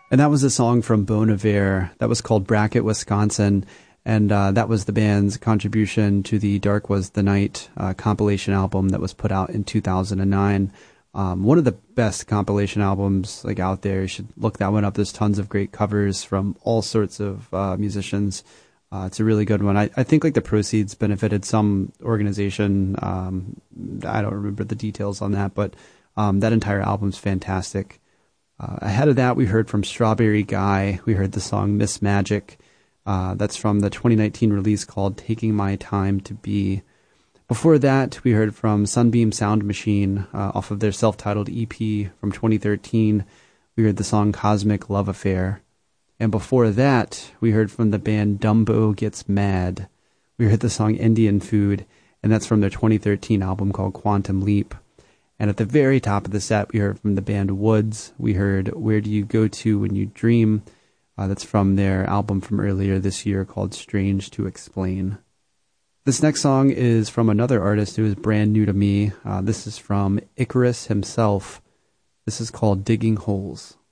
And that was a song from Bon Iver that was called Bracket, Wisconsin. And that was the band's contribution to the Dark Was the Night compilation album that was put out in 2009. One of the best compilation albums like out there. You should look that one up. There's tons of great covers from all sorts of musicians. It's a really good one. I think like the proceeds benefited some organization. I don't remember the details on that, but that entire album's fantastic. Ahead of that, we heard from Strawberry Guy. We heard the song Miss Magic. That's from the 2019 release called Taking My Time to Be. Before that, we heard from Sunbeam Sound Machine off of their self-titled EP from 2013. We heard the song Cosmic Love Affair. And before that, we heard from the band Dumbo Gets Mad. We heard the song Indian Food, and that's from their 2013 album called Quantum Leap. And at the very top of the set, we heard from the band Woods. We heard Where Do You Go To When You Dream? That's from their album from earlier this year called Strange to Explain. This next song is from another artist who is brand new to me. This is from Icarus himself. This is called Digging Holes.